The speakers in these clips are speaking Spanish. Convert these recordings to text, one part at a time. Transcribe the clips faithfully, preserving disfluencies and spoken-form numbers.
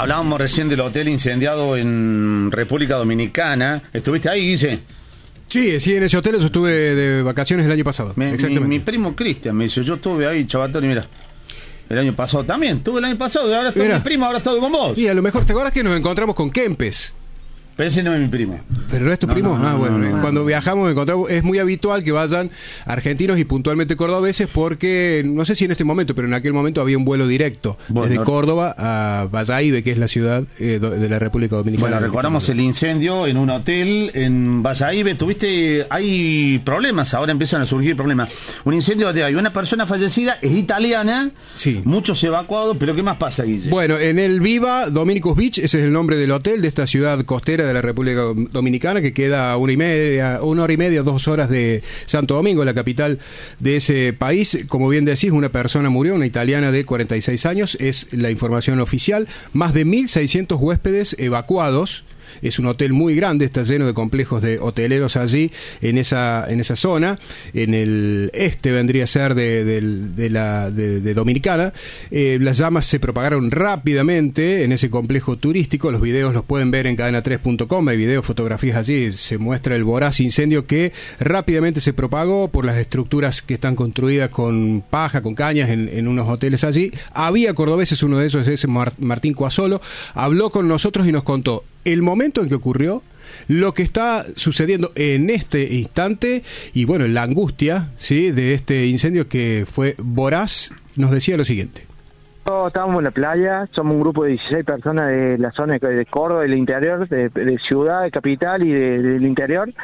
Hablábamos recién del hotel incendiado en República Dominicana. ¿Estuviste ahí, Guille? Sí, sí, en ese hotel yo estuve de vacaciones el año pasado. Mi, exactamente. Mi, mi primo Cristian me dice, yo estuve ahí, chavatón, y mira, el año pasado también, estuve el año pasado, ahora estoy mi primo, ahora estoy con vos. Y a lo mejor, ¿te acuerdas que nos encontramos con Kempes? Pero ese no es mi primo. ¿Pero no es tu no, primo? No, no, ah, bueno, no, no, cuando no. viajamos encontramos, es muy habitual que vayan argentinos y puntualmente cordobeses porque, no sé si en este momento, pero en aquel momento había un vuelo directo bueno, desde Córdoba a Valladolid, que es la ciudad eh, de la República Dominicana. Bueno, recordamos el incendio en un hotel en Valladolid. Tuviste, hay problemas, ahora empiezan a surgir problemas. Un incendio de hay una persona fallecida, es italiana, sí. Muchos evacuados, pero ¿qué más pasa, Guille? Bueno, en el Viva Dominicus Beach, ese es el nombre del hotel de esta ciudad costera de la República Dominicana, que queda una y media, una hora y media, dos horas de Santo Domingo, la capital de ese país. Como bien decís, una persona murió, una italiana de cuarenta y seis años, es la información oficial. Más de mil seiscientos huéspedes evacuados. Es un hotel muy grande, está lleno de complejos de hoteleros allí, en esa en esa zona, en el este vendría a ser de, de, de la de, de Dominicana. Eh, las llamas se propagaron rápidamente en ese complejo turístico, los videos los pueden ver en cadena tres punto com, hay videos, fotografías allí, se muestra el voraz incendio que rápidamente se propagó por las estructuras que están construidas con paja, con cañas en, en unos hoteles allí. Había cordobeses, uno de esos es Martín Coasolo, habló con nosotros y nos contó el momento en que ocurrió, lo que está sucediendo en este instante y bueno, la angustia, ¿sí?, de este incendio que fue voraz. Nos decía lo siguiente. Estábamos en la playa, somos un grupo de dieciséis personas de la zona de Córdoba, del interior, de, de ciudad, de capital y de, del interior.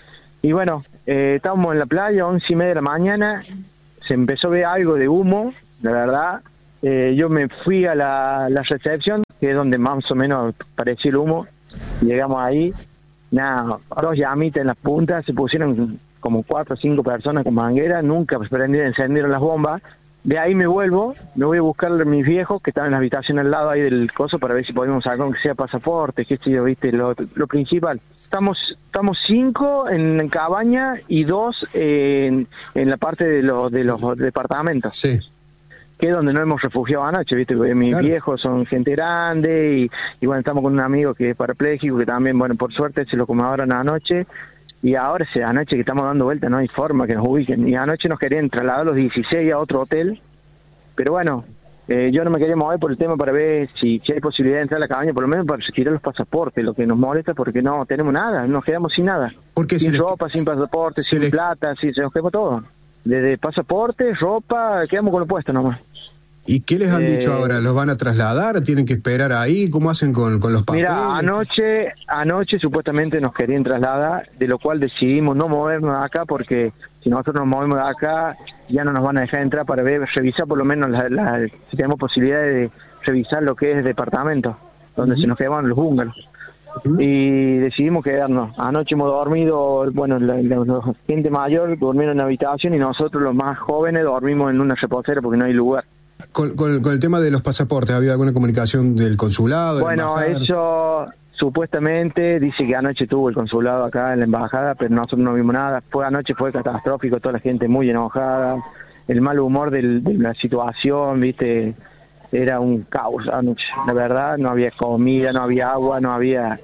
Y bueno, eh, estábamos en la playa, once y media de la mañana, se empezó a ver algo de humo, la verdad. Eh, yo me fui a la, la recepción, que es donde más o menos parecía el humo. Llegamos ahí, nada, dos llamitas en las puntas, se pusieron como cuatro o cinco personas con manguera, nunca prendieron, encendieron las bombas. De ahí me vuelvo, me voy a buscar a mis viejos que estaban en la habitación al lado ahí del coso para ver si podemos sacar aunque sea pasaporte, qué sé yo, viste, lo, lo principal. Estamos estamos cinco en, en cabaña y dos en, en la parte de los de los departamentos. Sí. Que es donde nos hemos refugiado anoche, ¿viste? Porque mis claro. viejos son gente grande y, y bueno, estamos con un amigo que es parapléjico, que también, bueno, por suerte se lo acomodaron anoche y ahora, anoche que estamos dando vuelta, no hay forma que nos ubiquen. Y anoche nos querían trasladar los dieciséis a otro hotel, pero bueno, eh, yo no me quería mover por el tema para ver si, si hay posibilidad de entrar a la cabaña, por lo menos para retirar los pasaportes, lo que nos molesta porque no tenemos nada, nos quedamos sin nada. Porque sin si ropa, les... sin pasaporte, sin les... plata, sin, se nos quedó todo. Desde pasaporte, ropa, quedamos con lo puesto nomás. ¿Y qué les han eh, dicho ahora? ¿Los van a trasladar? ¿Tienen que esperar ahí? ¿Cómo hacen con, con los papeles? Mira, anoche, anoche supuestamente nos querían trasladar, de lo cual decidimos no movernos de acá, porque si nosotros nos movemos de acá, ya no nos van a dejar entrar para ver, revisar por lo menos la, la, si tenemos posibilidad de revisar lo que es el departamento, donde uh-huh. se nos quedaban los bungalows. Uh-huh. Y decidimos quedarnos. Anoche hemos dormido, bueno, la, la, la gente mayor durmieron en la habitación y nosotros los más jóvenes dormimos en una reposera porque no hay lugar. Con, con, con el tema de los pasaportes, ¿ha habido alguna comunicación del consulado? Bueno, eso supuestamente dice que anoche tuvo el consulado acá en la embajada, pero nosotros no vimos nada. Fue anoche fue catastrófico, toda la gente muy enojada, el mal humor del, de la situación, viste, era un caos anoche. La verdad, no había comida, no había agua, no había...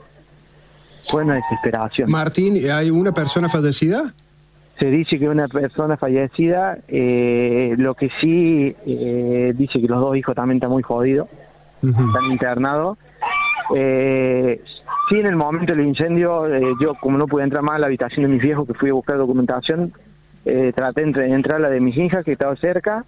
Fue una desesperación. Martín, ¿hay una persona fallecida? Se dice que una persona fallecida, eh, lo que sí eh, dice que los dos hijos también están muy jodidos, uh-huh. están internados. Eh, sí, en el momento del incendio, eh, yo como no pude entrar más a la habitación de mis viejos, que fui a buscar documentación, eh, traté de entrar a la de mis hijas, que estaba cerca,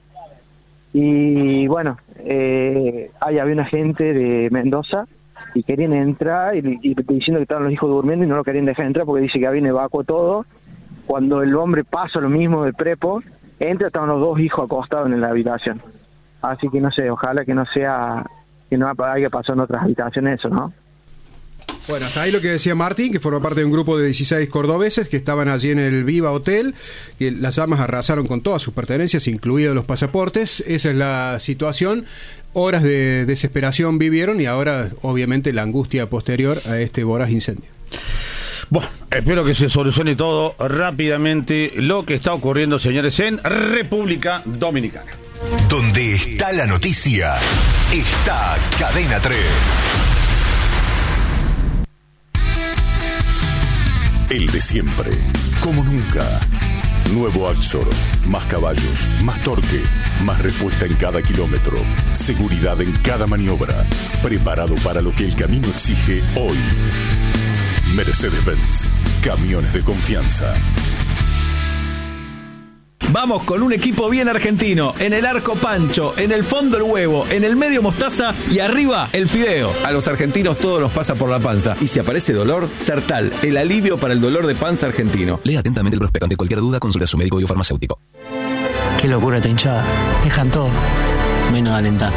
y bueno, eh, ahí había una gente de Mendoza, y querían entrar, y, y diciendo que estaban los hijos durmiendo, y no lo querían dejar entrar, porque dice que había evacuado todo. Cuando el hombre pasa lo mismo del prepo, entra, estaban los dos hijos acostados en la habitación. Así que no sé, ojalá que no sea, que no haya pasado en otras habitaciones eso, ¿no? Bueno, hasta ahí lo que decía Martín, que forma parte de un grupo de dieciséis cordobeses que estaban allí en el Viva Hotel, que las llamas arrasaron con todas sus pertenencias, incluidos los pasaportes. Esa es la situación. Horas de desesperación vivieron y ahora, obviamente, la angustia posterior a este voraz incendio. Bueno, espero que se solucione todo rápidamente lo que está ocurriendo, señores, en República Dominicana. Donde está la noticia, está Cadena tres. El de siempre, como nunca. Nuevo Axor, más caballos, más torque, más respuesta en cada kilómetro, seguridad en cada maniobra, preparado para lo que el camino exige hoy. Mercedes-Benz, camiones de confianza. Vamos con un equipo bien argentino. En el arco Pancho, en el fondo el huevo, en el medio mostaza y arriba el fideo. A los argentinos todo nos pasa por la panza. Y si aparece dolor, Sertal, el alivio para el dolor de panza argentino. Lea atentamente el prospecto. Ante cualquier duda, consulte a su médico y o farmacéutico. Qué locura esta hinchada. Dejan todo, menos alentar.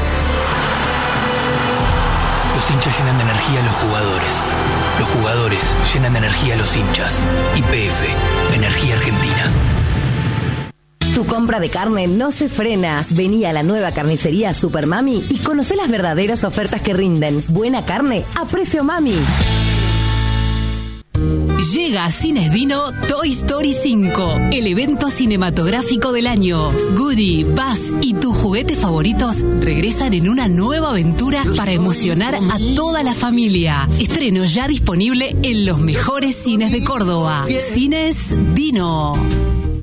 Los hinchas llenan de energía a los jugadores. Los jugadores llenan de energía a los hinchas. Y P F, Energía Argentina. Tu compra de carne no se frena. Vení a la nueva carnicería Super Mami y conocé las verdaderas ofertas que rinden. Buena carne a precio mami. Llega a Cines Dino Toy Story cinco, el evento cinematográfico del año. Woody, Buzz y tus juguetes favoritos regresan en una nueva aventura para emocionar a toda la familia. Estreno ya disponible en los mejores cines de Córdoba. Cines Dino.